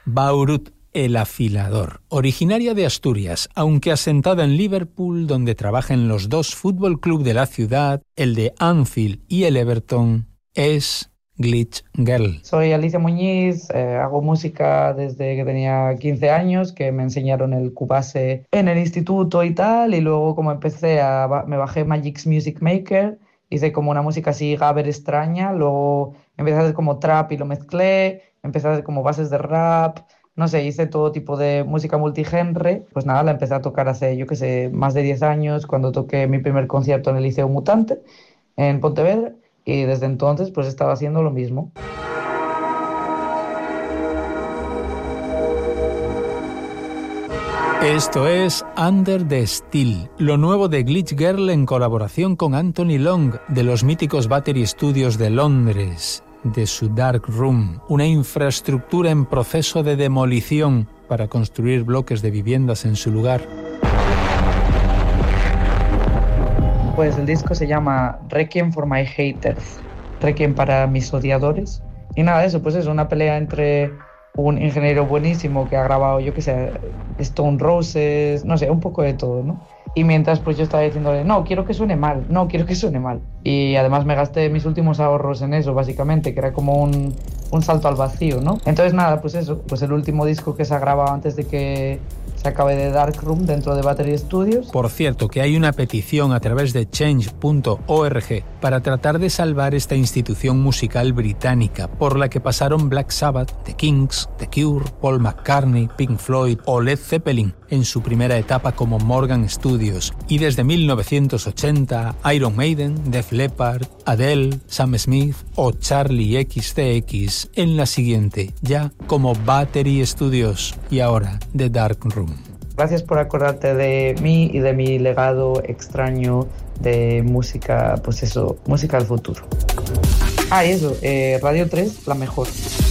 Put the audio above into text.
Baurut el Afilador, originaria de Asturias, aunque asentada en Liverpool, donde trabaja en los dos fútbol club de la ciudad, el de Anfield y el Everton, es Glitch Girl. Soy Alicia Muñiz, hago música desde que tenía 15 años, que me enseñaron el Cubase en el instituto y tal, y luego como me bajé Magic's Music Maker, hice como una música así gabber extraña, luego empecé a hacer como trap y lo mezclé, empecé a hacer como bases de rap, no sé, hice todo tipo de música multigenre. Pues nada, la empecé a tocar hace, yo qué sé, más de 10 años, cuando toqué mi primer concierto en el Liceo Mutante, en Pontevedra, y desde entonces pues estaba haciendo lo mismo. Esto es Under the Steel, lo nuevo de Glitch Girl en colaboración con Anthony Long, de los míticos Battery Studios de Londres, de su Dark Room, una infraestructura en proceso de demolición para construir bloques de viviendas en su lugar. Pues el disco se llama Requiem for My Haters, Requiem para mis odiadores. Y nada, eso, pues es una pelea entre un ingeniero buenísimo que ha grabado, yo qué sé, Stone Roses, no sé, un poco de todo, ¿no? Y mientras pues yo estaba diciéndole, no, quiero que suene mal. Y además me gasté mis últimos ahorros en eso, básicamente, que era como un salto al vacío, ¿no? Entonces nada, pues eso, pues el último disco que se ha grabado antes de que se acabe de Dark Room dentro de Battery Studios. Por cierto, que hay una petición a través de change.org para tratar de salvar esta institución musical británica por la que pasaron Black Sabbath, The Kinks, The Cure, Paul McCartney, Pink Floyd o Led Zeppelin en su primera etapa como Morgan Studios, y desde 1980 Iron Maiden, Def Leppard, Adele, Sam Smith o Charlie XCX en la siguiente, ya como Battery Studios, y ahora The Dark Room. Gracias por acordarte de mí y de mi legado extraño de música, pues eso, música del futuro. Y eso, Radio 3, la mejor.